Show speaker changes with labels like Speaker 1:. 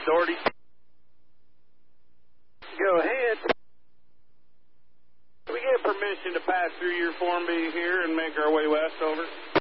Speaker 1: Doherty.
Speaker 2: Go ahead.
Speaker 1: Can we get permission to pass through your Form B here and make our way west, over?